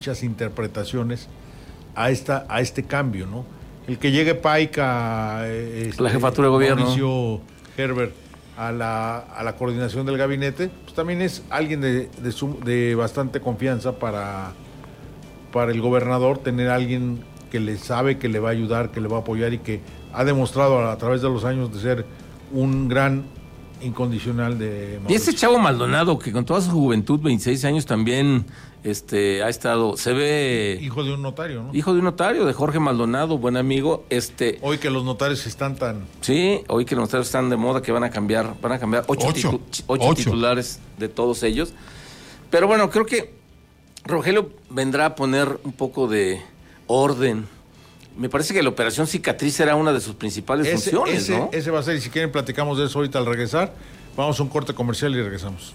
muchas interpretaciones a este cambio, ¿no? El que llegue Paica, la jefatura de gobierno, Mauricio Herbert, a la coordinación del gabinete, pues también es alguien de bastante confianza para el gobernador, tener a alguien que le sabe, que le va a ayudar, que le va a apoyar y que ha demostrado a través de los años de ser un gran incondicional de Mauricio. Y ese chavo Maldonado, que con toda su juventud, 26 años, también ha estado, se ve... Hijo de un notario, ¿no? Hijo de un notario, de Jorge Maldonado, buen amigo. Hoy que los notarios están tan... Sí, hoy que los notarios están de moda, que van a cambiar 8 titulares de todos ellos. Pero bueno, creo que Rogelio vendrá a poner un poco de orden. Me parece que la operación cicatriz era una de sus principales funciones, ¿no? Ese va a ser, y si quieren platicamos de eso ahorita al regresar. Vamos a un corte comercial y regresamos.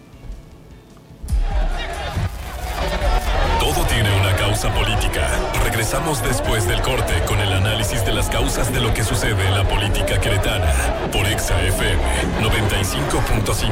Todo tiene una causa política. Regresamos después del corte con el análisis de las causas de lo que sucede en la política queretana. Por Exa FM 95.5.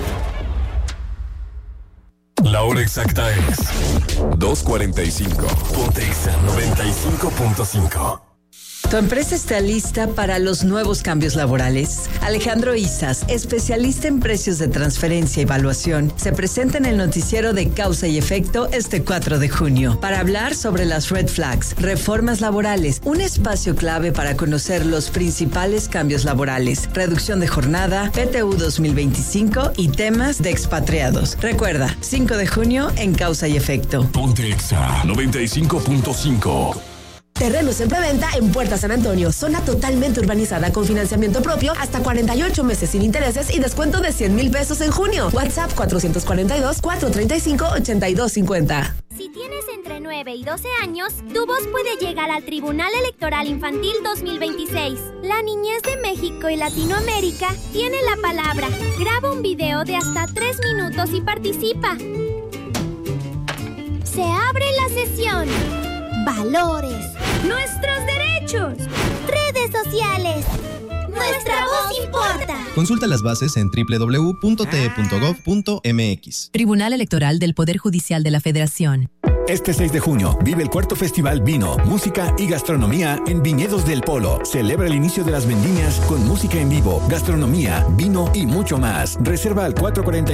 La hora exacta es 2:45. Ponte Exa 95.5. ¿Tu empresa está lista para los nuevos cambios laborales? Alejandro Izas, especialista en precios de transferencia y evaluación, se presenta en el noticiero de Causa y Efecto este 4 de junio para hablar sobre las red flags, reformas laborales, un espacio clave para conocer los principales cambios laborales, reducción de jornada, PTU 2025 y temas de expatriados. Recuerda, 5 de junio en Causa y Efecto. Ponte Exa 95.5. Terrenos en preventa en Puerta San Antonio, zona totalmente urbanizada con financiamiento propio hasta 48 meses sin intereses y descuento de 100,000 pesos en junio. WhatsApp 442-435-8250. Si tienes entre 9 y 12 años, tu voz puede llegar al Tribunal Electoral Infantil 2026. La niñez de México y Latinoamérica tiene la palabra. Graba un video de hasta 3 minutos y participa. Se abre la sesión. Valores. Nuestros derechos. Redes sociales. Nuestra voz importa. Consulta las bases en www.te.gov.mx. Tribunal Electoral del Poder Judicial de la Federación. Este 6 de junio vive el 4º Festival Vino, Música y Gastronomía en Viñedos del Polo. Celebra el inicio de las vendimias con música en vivo, gastronomía, vino y mucho más. Reserva al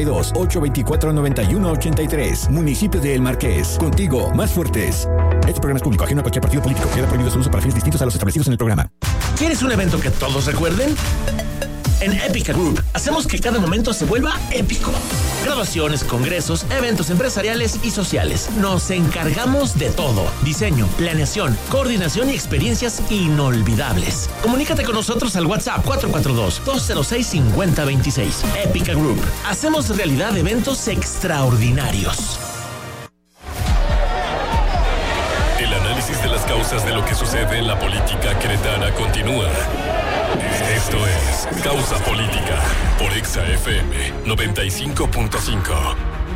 442-824-9183. Municipio de El Marqués. Contigo, más fuertes. Este programa es público, ajeno a cualquier partido político. Queda prohibido su uso para fines distintos a los establecidos en el programa. ¿Quieres un evento que todos recuerden? En Épica Group hacemos que cada momento se vuelva épico. Graduaciones, congresos, eventos empresariales y sociales. Nos encargamos de todo. Diseño, planeación, coordinación y experiencias inolvidables. Comunícate con nosotros al WhatsApp 442-206-5026. Épica Group. Hacemos realidad eventos extraordinarios. El análisis de las causas de lo que sucede en la política queretana continúa. Esto es Causa Política por Exa FM 95.5.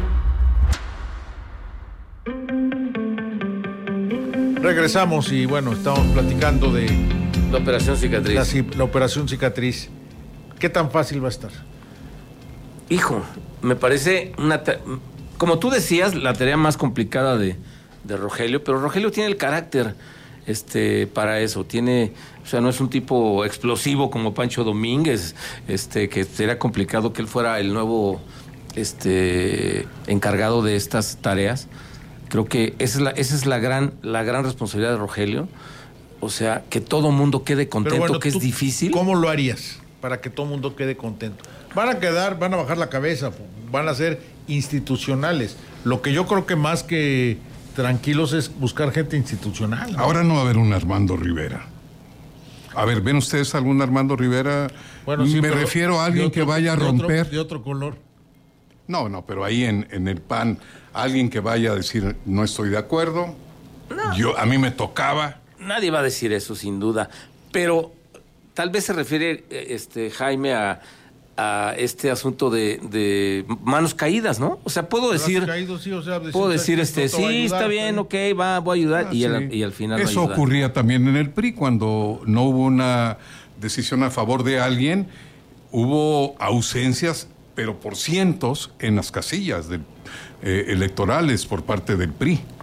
Regresamos y bueno, estamos platicando de la operación cicatriz. La operación cicatriz. ¿Qué tan fácil va a estar? Hijo, me parece como tú decías, la tarea más complicada de Rogelio, pero Rogelio tiene el carácter para eso, no es un tipo explosivo como Pancho Domínguez, que sería complicado que él fuera el nuevo encargado de estas tareas. Creo que esa es la gran responsabilidad de Rogelio, o sea, que todo mundo quede contento, bueno, que es difícil. ¿Cómo lo harías para que todo mundo quede contento? Van a bajar la cabeza, van a ser institucionales. Lo que yo creo que más que tranquilos es buscar gente institucional, ¿no? Ahora no va a haber un Armando Rivera. A ver, ¿ven ustedes algún Armando Rivera? Bueno, sí, me refiero a alguien que vaya a romper. De otro color. No, pero ahí en el PAN, alguien que vaya a decir, no estoy de acuerdo. No. A mí me tocaba. Nadie va a decir eso, sin duda. Pero tal vez se refiere, Jaime, a este asunto de manos caídas, ¿no? O sea, puedo decir, sí, está bien, ok, voy a ayudar, y al final eso no ocurría también en el PRI, cuando no hubo una decisión a favor de alguien, hubo ausencias, pero por cientos en las casillas electorales por parte del PRI.